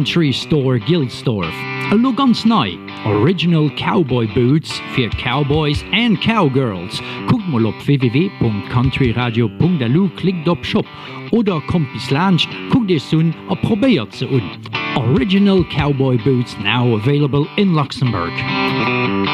Country Store Gilsdorf. A lo ganz nei, Original Cowboy Boots fir Cowboys and Cowgirls. Guckt mal op www.countryradio.lu, klickt op Shop oder kommt bis Lunch, guckt dir sun a probiert ze un. Original Cowboy Boots now available in Luxembourg.